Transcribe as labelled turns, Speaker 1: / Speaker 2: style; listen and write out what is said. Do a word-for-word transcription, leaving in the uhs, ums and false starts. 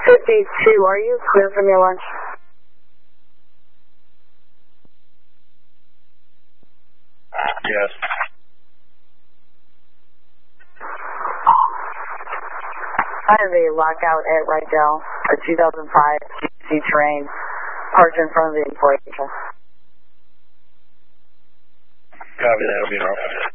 Speaker 1: fifty-two, are you clear from your lunch?
Speaker 2: Yes.
Speaker 1: I have a lockout at Rydell, a two thousand five G C Terrain, parked in front of the employee.
Speaker 2: Copy that, will be in office.